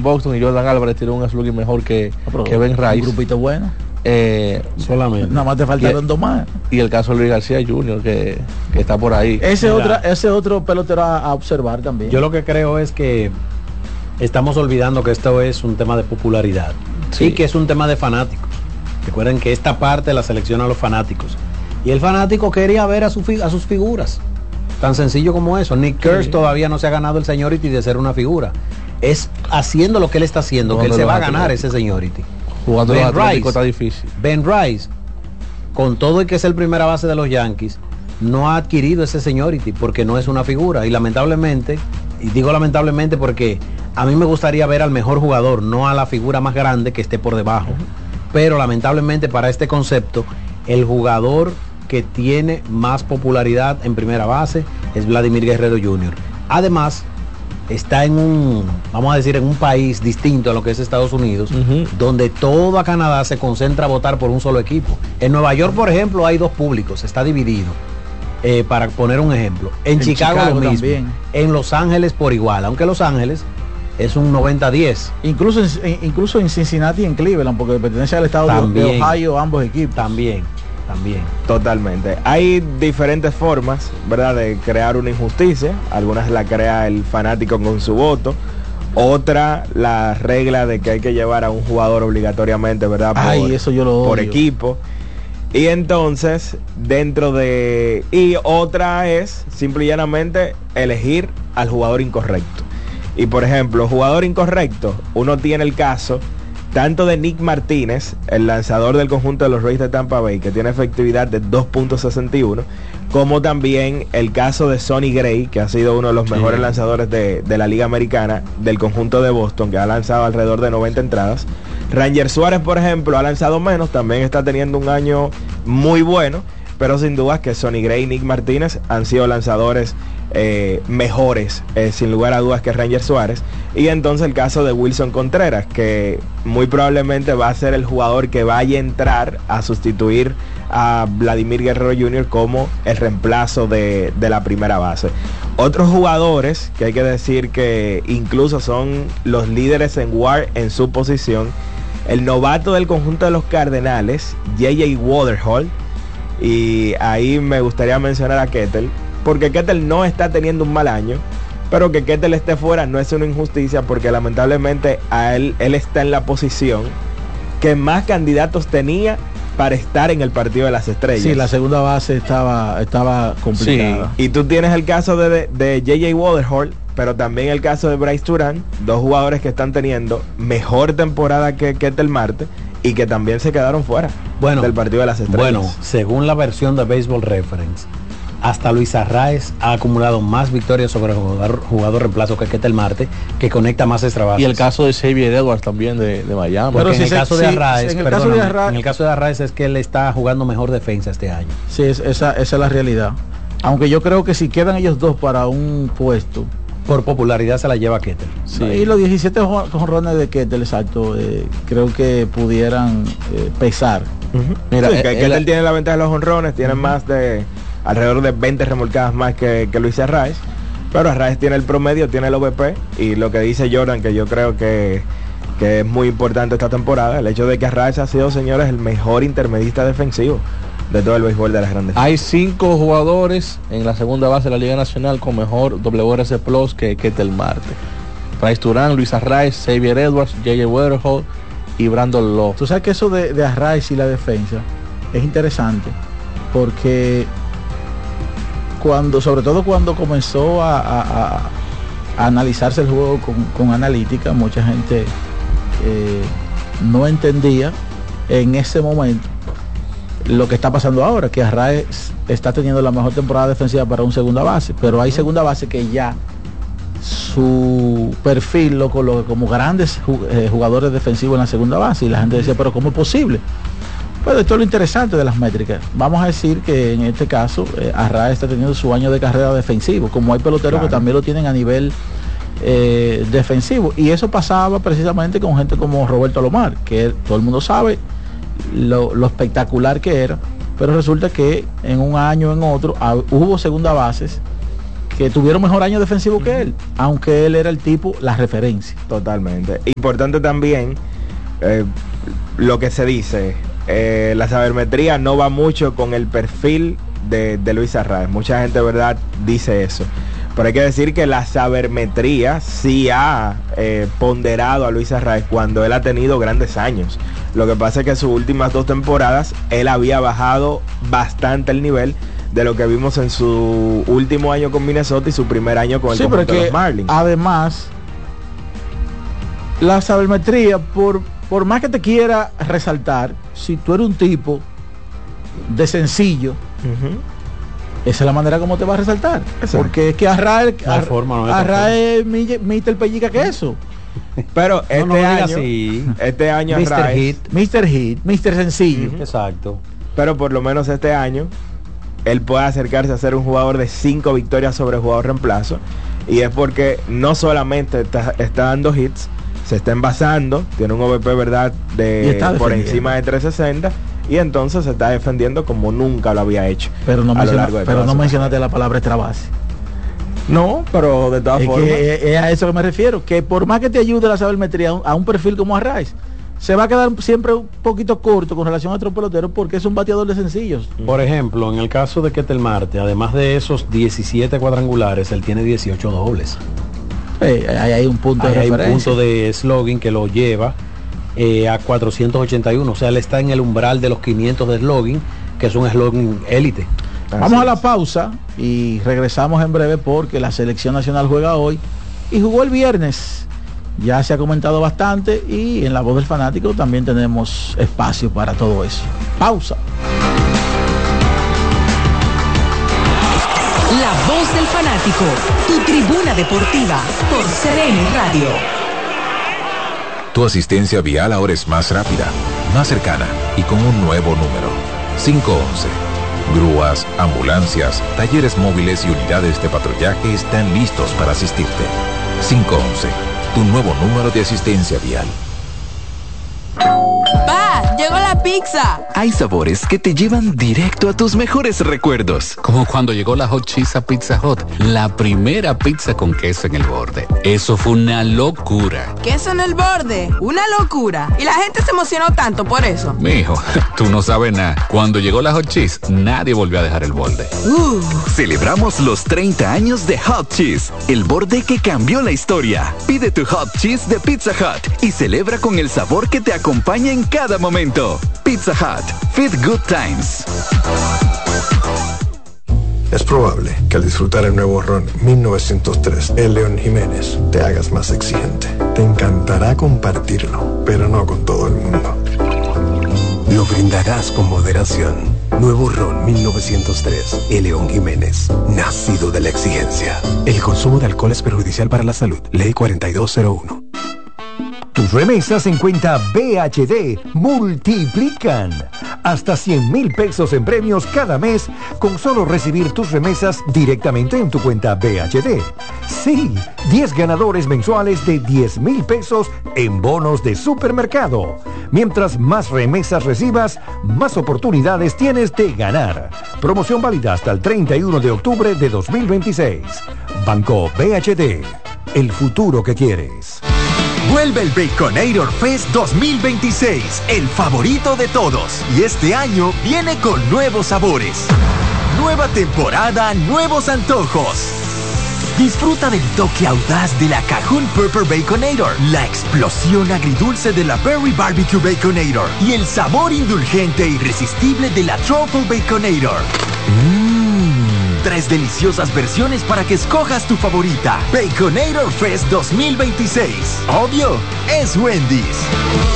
Boston y Jordan Álvarez tiró un slugging mejor que Ben Rice. Un grupito bueno. Solamente. Nada más te faltaron dos más. Y el caso de Luis García Jr. que está por ahí. Ese otro pelotero a observar también. Yo lo que creo es que estamos olvidando que esto es un tema de popularidad. Sí. Y que es un tema de fanáticos. Recuerden que esta parte la selecciona a los fanáticos. Y el fanático quería ver a sus figuras. Tan sencillo como eso. Nick Kirsch todavía no se ha ganado el seniority de ser una figura. Es haciendo lo que él está haciendo, que él se va a ganar ese seniority. Jugando Ben Rice está difícil. Ben Rice, con todo y que es el primera base de los Yankees, no ha adquirido ese seniority porque no es una figura. Y lamentablemente, y digo lamentablemente porque a mí me gustaría ver al mejor jugador, no a la figura más grande que esté por debajo. Pero lamentablemente para este concepto, el jugador que tiene más popularidad en primera base es Vladimir Guerrero Jr. Además, está en un país distinto a lo que es Estados Unidos, donde toda Canadá se concentra a votar por un solo equipo. En Nueva York, por ejemplo, hay dos públicos, está dividido. Para poner un ejemplo. En Chicago lo mismo. También. En Los Ángeles por igual, aunque Los Ángeles es un 90-10. Incluso en Cincinnati y en Cleveland, porque pertenece al estado de Ohio, ambos equipos. También. Totalmente. Hay diferentes formas, ¿verdad?, de crear una injusticia. Algunas la crea el fanático con su voto. Otra, la regla de que hay que llevar a un jugador obligatoriamente, ¿verdad?, eso yo lo por odio. equipo. Y entonces, y otra es simple y llanamente elegir al jugador incorrecto. Y por ejemplo, jugador incorrecto, uno tiene el caso tanto de Nick Martínez, el lanzador del conjunto de los Rays de Tampa Bay, que tiene efectividad de 2.61, como también el caso de Sonny Gray, que ha sido uno de los mejores lanzadores de la Liga Americana, del conjunto de Boston, que ha lanzado alrededor de 90 entradas. Ranger Suárez, por ejemplo, ha lanzado menos, también está teniendo un año muy bueno, pero sin duda que Sonny Gray y Nick Martínez han sido lanzadores mejores, sin lugar a dudas, que Ranger Suárez. Y entonces el caso de Wilson Contreras, que muy probablemente va a ser el jugador que vaya a entrar a sustituir a Vladimir Guerrero Jr. como el reemplazo de la primera base. Otros jugadores que hay que decir que incluso son los líderes en WAR en su posición: el novato del conjunto de los Cardenales, J.J. Waterhall. Y ahí me gustaría mencionar a Ketel, porque Ketel no está teniendo un mal año, pero que Ketel esté fuera no es una injusticia, porque lamentablemente él está en la posición que más candidatos tenía para estar en el partido de las estrellas. Sí, la segunda base estaba complicada. Sí. Y tú tienes el caso de J.J. Waterhall, pero también el caso de Bryce Turán, dos jugadores que están teniendo mejor temporada que Ketel Marte y que también se quedaron fuera del partido de las estrellas. Bueno, según la versión de Baseball Reference, hasta Luis Arraez ha acumulado más victorias sobre el jugador reemplazo que Ketel Marte, que conecta más extra bases. Y el caso de Xavier Edwards también de Miami. Pero en el caso de Arraez es que él está jugando mejor defensa este año. Sí, esa es la realidad. Aunque yo creo que si quedan ellos dos para un puesto, por popularidad se la lleva Ketel. Sí. Y los 17 jonrones de Ketel, exacto, creo que pudieran pesar. Mira, Ketel tiene la ventaja de los jonrones, tiene más de alrededor de 20 remolcadas más que Luis Arraez, pero Arraez tiene el promedio, tiene el OVP, y lo que dice Jordan, que yo creo que es muy importante esta temporada, el hecho de que Arraez ha sido, señores, el mejor intermedista defensivo de todo el béisbol de las grandes. Hay 5 jugadores en la segunda base de la Liga Nacional con mejor WRC Plus que Ketel Marte: Bryce Turán, Luis Arraez, Xavier Edwards, J.J. Waterhall y Brandon Lowe. Tú sabes que eso de Arraez y la defensa es interesante, porque sobre todo cuando comenzó a analizarse el juego con analítica, mucha gente no entendía en ese momento lo que está pasando ahora, que Arraez está teniendo la mejor temporada defensiva para un segunda base, pero hay segunda base que ya su perfil lo coloca como grandes jugadores defensivos en la segunda base, y la gente decía, pero ¿cómo es posible? Pues esto es lo interesante de las métricas. Vamos a decir que en este caso Arraez está teniendo su año de carrera defensivo, como hay peloteros que también lo tienen a nivel defensivo, y eso pasaba precisamente con gente como Roberto Alomar, que todo el mundo sabe lo espectacular que era, pero resulta que en un año, en otro, hubo segunda bases que tuvieron mejor año defensivo que él, aunque él era el tipo, la referencia. Totalmente. Importante también, lo que se dice, la sabermetría no va mucho con el perfil de Luis Arraez. Mucha gente, verdad, dice eso. Pero hay que decir que la sabermetría sí ha ponderado a Luis Arraez cuando él ha tenido grandes años. Lo que pasa es que sus últimas 2 temporadas él había bajado bastante el nivel de lo que vimos en su último año con Minnesota y su primer año con el conjunto de los Marlins. Además, la sabermetría, por más que te quiera resaltar, si tú eres un tipo de sencillo, esa es la manera como te va a resaltar. Exacto. Porque es que Arraez Mr. Pellica que eso. Pero este año Mr. Hit, Mr. Sencillo. Exacto. Pero por lo menos este año él puede acercarse a ser un jugador de 5 victorias sobre jugador reemplazo. Y es porque no solamente está dando hits, se está envasando, tiene un OVP, verdad, por encima de 360. Y entonces se está defendiendo como nunca lo había hecho. Pero no mencionaste la palabra extra base. No, pero de todas formas. Es a eso que me refiero. Que por más que te ayude la sabermetría a un perfil como Arraez, se va a quedar siempre un poquito corto con relación a otros peloteros porque es un bateador de sencillos. Por ejemplo, en el caso de Ketel Marte, además de esos 17 cuadrangulares, él tiene 18 dobles. Hay un punto de referencia. Hay un punto de slugging que lo lleva a 481, o sea, él está en el umbral de los 500 de slugging, que es un slugging élite. Vamos a la pausa y regresamos en breve porque la selección nacional juega hoy y jugó el viernes. Ya se ha comentado bastante y en La Voz del Fanático también tenemos espacio para todo eso. Pausa. La Voz del Fanático, tu tribuna deportiva por CDN Radio. Tu asistencia vial ahora es más rápida, más cercana y con un nuevo número. 511. Grúas, ambulancias, talleres móviles y unidades de patrullaje están listos para asistirte. 511. Tu nuevo número de asistencia vial. ¡Pa! ¡Llegó la pizza! Hay sabores que te llevan directo a tus mejores recuerdos. Como cuando llegó la Hot Cheese a Pizza Hut, la primera pizza con queso en el borde. Eso fue una locura. ¿Queso en el borde? ¡Una locura! Y la gente se emocionó tanto por eso. Mijo, tú no sabes nada. Cuando llegó la Hot Cheese, nadie volvió a dejar el borde. Celebramos los 30 años de Hot Cheese, el borde que cambió la historia. Pide tu Hot Cheese de Pizza Hut y celebra con el sabor que te acompaña en cada momento. Pizza Hut, Fit Good Times. Es probable que al disfrutar el nuevo ron 1903, el León Jiménez, te hagas más exigente. Te encantará compartirlo, pero no con todo el mundo. Lo brindarás con moderación. Nuevo ron 1903, el León Jiménez, nacido de la exigencia. El consumo de alcohol es perjudicial para la salud. Ley 4201. Tus remesas en cuenta BHD multiplican. Hasta 100,000 pesos en premios cada mes con solo recibir tus remesas directamente en tu cuenta BHD. Sí, 10 ganadores mensuales de 10,000 pesos en bonos de supermercado. Mientras más remesas recibas, más oportunidades tienes de ganar. Promoción válida hasta el 31 de octubre de 2026. Banco BHD, el futuro que quieres. Vuelve el Baconator Fest 2026, el favorito de todos. Y este año viene con nuevos sabores. Nueva temporada, nuevos antojos. Disfruta del toque audaz de la Cajun Pepper Baconator, la explosión agridulce de la Berry Barbecue Baconator y el sabor indulgente e irresistible de la Truffle Baconator. 3 deliciosas versiones para que escojas tu favorita. Baconator Fest 2026. Obvio, es Wendy's.